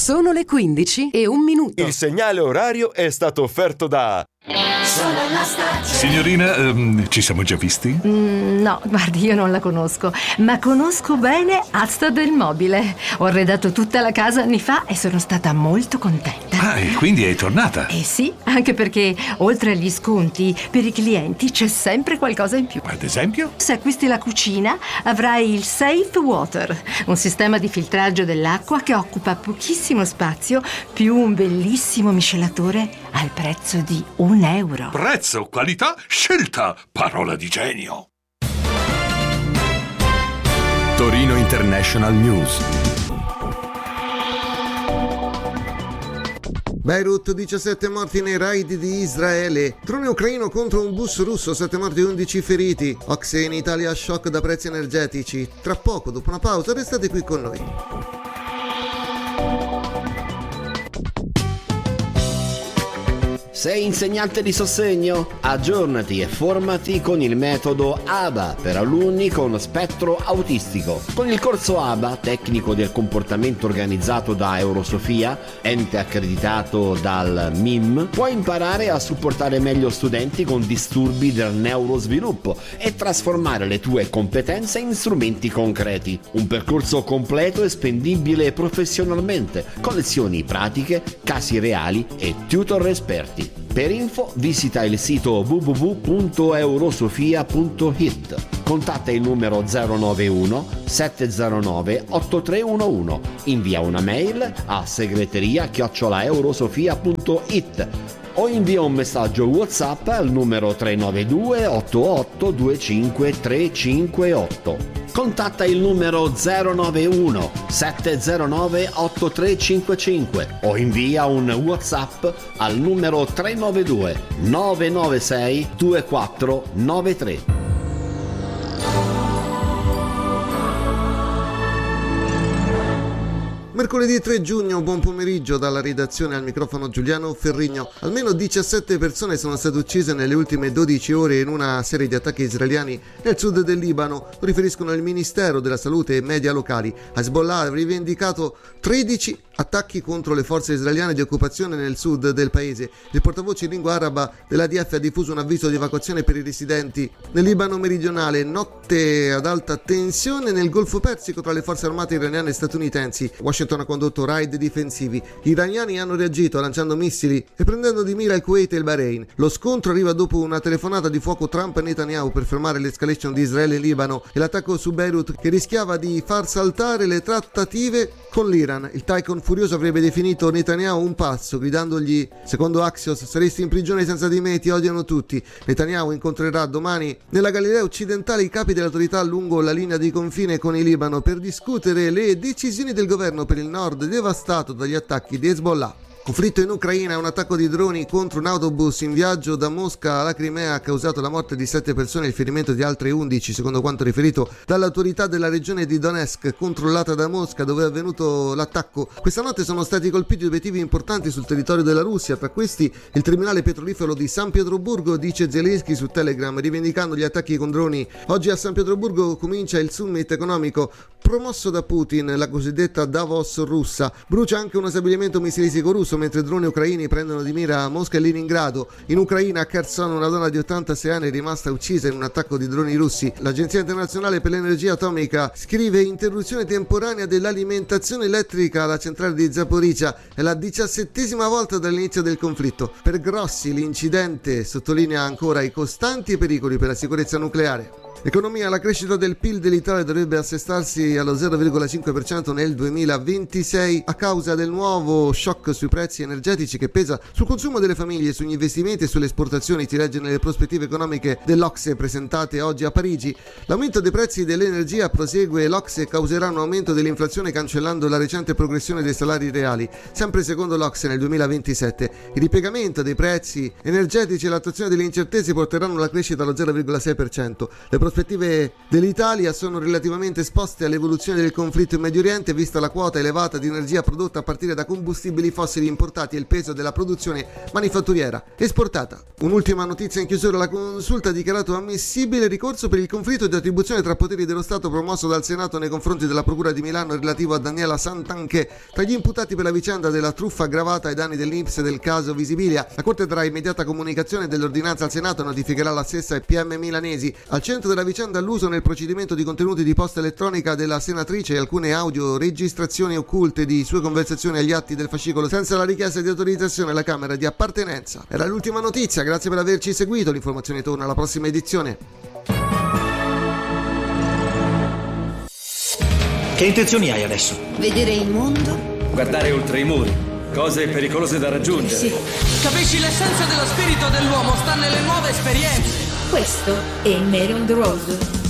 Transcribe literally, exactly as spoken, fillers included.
Sono le quindici e un minuto. Il segnale orario è stato offerto da... Signorina, ehm, ci siamo già visti? Mm, no, guardi, io non la conosco, ma conosco bene Asta del Mobile. Ho arredato tutta la casa anni fa e sono stata molto contenta. Ah, e quindi è tornata? Eh sì, anche perché oltre agli sconti, per i clienti c'è sempre qualcosa in più. Ad esempio? Se acquisti la cucina, avrai il Safe Water, un sistema di filtraggio dell'acqua che occupa pochissimo spazio, più un bellissimo miscelatore al prezzo di un euro. Prezzo, qualità, scelta, parola di genio. Torino International News. Beirut, diciassette morti nei raid di Israele. Drone ucraino contro un bus russo, sette morti e undici feriti. Ocse in Italia, shock da prezzi energetici. Tra poco, dopo una pausa, restate qui con noi. Sei insegnante di sostegno? Aggiornati e formati con il metodo A B A per alunni con spettro autistico. Con il corso A B A, tecnico del comportamento organizzato da Eurosofia, ente accreditato dal M I M, puoi imparare a supportare meglio studenti con disturbi del neurosviluppo e trasformare le tue competenze in strumenti concreti. Un percorso completo e spendibile professionalmente, con lezioni pratiche, casi reali e tutor esperti. Per info visita il sito w w w punto eurosofia punto i t. Contatta il numero zero nove uno sette zero nove otto tre uno uno. Invia una mail a segreteria chiocciola eurosofia punto i t o invia un messaggio WhatsApp al numero tre nove due otto otto due cinque tre cinque otto. Contatta il numero zero nove uno sette zero nove otto tre cinque cinque o invia un WhatsApp al numero tre nove due nove nove sei due quattro nove tre. Mercoledì tre giugno, buon pomeriggio dalla redazione, al microfono Giuliano Ferrigno. Almeno diciassette persone sono state uccise nelle ultime dodici ore in una serie di attacchi israeliani nel sud del Libano, lo riferiscono il Ministero della Salute e media locali. Hezbollah ha rivendicato tredici attacchi contro le forze israeliane di occupazione nel sud del paese. Il portavoce in lingua araba dell'A D F ha diffuso un avviso di evacuazione per i residenti nel Libano meridionale. Notte ad alta tensione nel Golfo Persico tra le forze armate iraniane e statunitensi. Washington ha condotto raid difensivi. Gli iraniani hanno reagito lanciando missili e prendendo di mira il Kuwait e il Bahrain. Lo scontro arriva dopo una telefonata di fuoco Trump e Netanyahu per fermare l'escalation di Israele e Libano e l'attacco su Beirut che rischiava di far saltare le trattative con l'Iran. Il Tycoon furioso avrebbe definito Netanyahu un pazzo, gridandogli, secondo Axios, saresti in prigione senza di me, ti odiano tutti. Netanyahu incontrerà domani nella Galilea occidentale i capi delle autorità lungo la linea di confine con il Libano per discutere le decisioni del governo per il nord devastato dagli attacchi di Hezbollah. Conflitto in Ucraina, un attacco di droni contro un autobus in viaggio da Mosca alla Crimea ha causato la morte di sette persone e il ferimento di altre undici, secondo quanto riferito dall'autorità della regione di Donetsk, controllata da Mosca, dove è avvenuto l'attacco. Questa notte sono stati colpiti obiettivi importanti sul territorio della Russia, tra questi il terminale petrolifero di San Pietroburgo, dice Zelensky su Telegram, rivendicando gli attacchi con droni. Oggi a San Pietroburgo comincia il summit economico promosso da Putin, la cosiddetta Davos russa. Brucia anche uno stabilimento missilistico russo, mentre droni ucraini prendono di mira Mosca e Leningrado. In Ucraina, a Kherson, una donna di ottantasei anni è rimasta uccisa in un attacco di droni russi. L'Agenzia internazionale per l'energia atomica scrive: interruzione temporanea dell'alimentazione elettrica alla centrale di Zaporizhzhia. È la diciassettesima volta dall'inizio del conflitto. Per Grossi l'incidente sottolinea ancora i costanti pericoli per la sicurezza nucleare. Economia, la crescita del P I L dell'Italia dovrebbe assestarsi allo zero virgola cinque per cento nel duemilaventisei a causa del nuovo shock sui prezzi energetici che pesa sul consumo delle famiglie, sugli investimenti e sulle esportazioni, si legge nelle prospettive economiche dell'Ocse presentate oggi a Parigi. L'aumento dei prezzi dell'energia, prosegue l'Ocse, causerà un aumento dell'inflazione cancellando la recente progressione dei salari reali. Sempre secondo l'Ocse nel duemilaventisette il ripiegamento dei prezzi energetici e l'attuazione delle incertezze porteranno la crescita allo zero virgola sei per cento. Le prospettive dell'Italia sono relativamente esposte all'evoluzione del conflitto in Medio Oriente, vista la quota elevata di energia prodotta a partire da combustibili fossili importati e il peso della produzione manifatturiera esportata. Un'ultima notizia in chiusura: la Consulta ha dichiarato ammissibile il ricorso per il conflitto di attribuzione tra poteri dello Stato promosso dal Senato nei confronti della Procura di Milano relativo a Daniela Santanchè, tra gli imputati per la vicenda della truffa aggravata ai danni dell'I N P S del caso Visibilia. La Corte darà immediata comunicazione dell'ordinanza al Senato e notificherà la stessa ai P M milanesi. Al centro della vicenda l'uso nel procedimento di contenuti di posta elettronica della senatrice e alcune audio registrazioni occulte di sue conversazioni agli atti del fascicolo senza la richiesta di autorizzazione alla Camera di appartenenza. Era l'ultima notizia, grazie per averci seguito, l'informazione torna alla prossima edizione. Che intenzioni hai adesso? Vedere il mondo? Guardare oltre i muri. Cose pericolose da raggiungere. Sì. Capisci, l'essenza dello spirito dell'uomo sta nelle nuove esperienze. Questo è Mary on the Road.